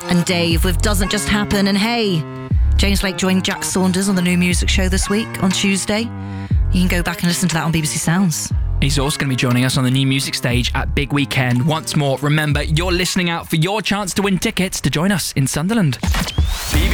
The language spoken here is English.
and Dave with Doesn't Just Happen. And hey, James Blake joined Jack Saunders on the New Music Show this week on Tuesday. You can go back and listen to that on BBC Sounds. He's also going to be joining us on the New Music Stage at Big Weekend. Once more, remember, you're listening out for your chance to win tickets to join us in Sunderland. BBC